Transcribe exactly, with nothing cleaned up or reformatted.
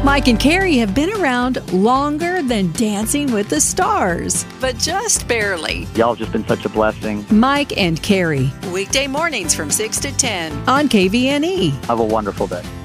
Mike and Carrie have been around longer than Dancing with the Stars, but just barely. Y'all have just been such a blessing. Mike and Carrie. Weekday mornings from six to ten. On K V N E. Have a wonderful day.